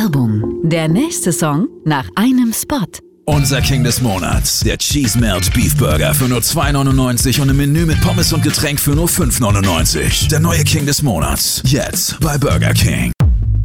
Werbung. Der nächste Song nach einem Spot. Unser King des Monats, der Cheese Melt Beef Burger für nur 2,99 und im Menü mit Pommes und Getränk für nur 5,99. Der neue King des Monats, jetzt bei Burger King.